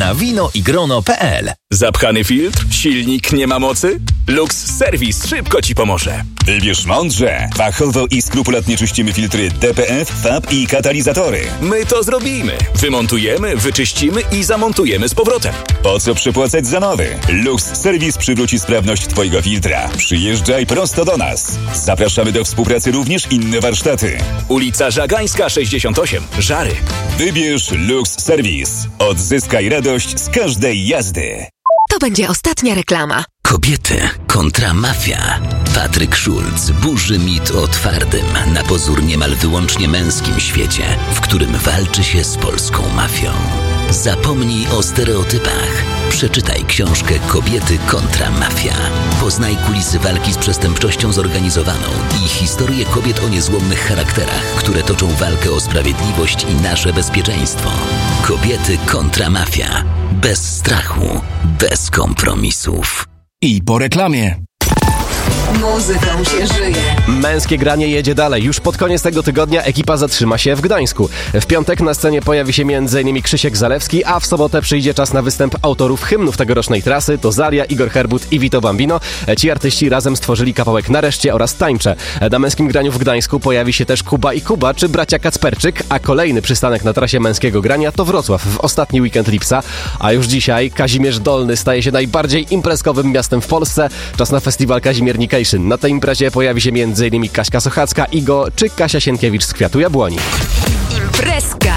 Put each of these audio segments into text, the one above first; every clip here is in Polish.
na winoigrono.pl. Zapchany filtr? Silnik nie ma mocy? Lux Service szybko Ci pomoże. Wybierz mądrze. Fachowo i skrupulatnie czyścimy filtry DPF, FAB i katalizatory. My to zrobimy. Wymontujemy, wyczyścimy i zamontujemy z powrotem. Po co przepłacać za nowy? Lux Service przywróci sprawność Twojego filtra. Przyjeżdżaj prosto do nas. Zapraszamy do współpracy również inne warsztaty. Ulica Żagańska 68, Żary. Wybierz Lux Service. Odzyskaj radość z każdej jazdy. To będzie ostatnia reklama. Kobiety kontra mafia. Patryk Schulz burzy mit o twardym, na pozór niemal wyłącznie męskim świecie, w którym walczy się z polską mafią. Zapomnij o stereotypach. Przeczytaj książkę Kobiety kontra mafia. Poznaj kulisy walki z przestępczością zorganizowaną i historię kobiet o niezłomnych charakterach, które toczą walkę o sprawiedliwość i nasze bezpieczeństwo. Kobiety kontra mafia. Bez strachu, bez kompromisów. I po reklamie. Muzyką się żyje. Męskie granie jedzie dalej. Już pod koniec tego tygodnia ekipa zatrzyma się w Gdańsku. W piątek na scenie pojawi się m.in. Krzysiek Zalewski, a w sobotę przyjdzie czas na występ autorów hymnów tegorocznej trasy. To Zalia, Igor Herbut i Vito Bambino. Ci artyści razem stworzyli kawałek Nareszcie oraz Tańczę. Na męskim graniu w Gdańsku pojawi się też Kuba i Kuba czy bracia Kacperczyk, a kolejny przystanek na trasie męskiego grania to Wrocław w ostatni weekend lipca. A już dzisiaj Kazimierz Dolny staje się najbardziej imprezkowym miastem w Polsce. Czas na festiwal Kazimiernikejszy. Na tej imprezie pojawi się m.in. Kaśka Sochacka, Igo czy Kasia Sienkiewicz z Kwiatu Jabłoni. Imprezka.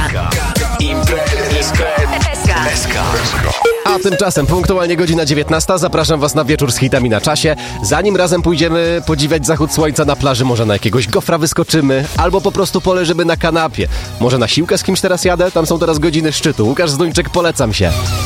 A tymczasem punktualnie godzina 19. Zapraszam Was na wieczór z hitami na czasie. Zanim razem pójdziemy podziwiać zachód słońca na plaży, może na jakiegoś gofra wyskoczymy, albo po prostu poleżymy na kanapie. Może na siłkę z kimś teraz jadę? Tam są teraz godziny szczytu. Łukasz Zduńczyk, polecam się.